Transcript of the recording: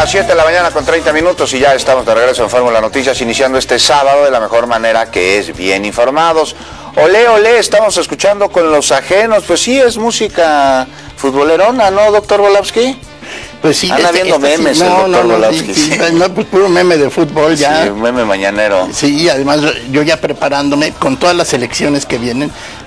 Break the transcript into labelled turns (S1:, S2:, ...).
S1: las 7 de la mañana con 30 minutos y ya estamos de regreso en Fórmula Noticias, iniciando este sábado de la mejor manera, que es bien informados. Olé, olé, estamos escuchando con los ajenos. Pues sí, es música futbolerona, ¿no, doctor Volapsky?
S2: Pues sí,
S1: anda viendo memes
S2: sí,
S1: el doctor Volapsky.
S2: Sí, no, pues puro meme de fútbol ya.
S1: Sí, meme mañanero.
S2: Sí, y además yo ya preparándome con todas las elecciones que vienen,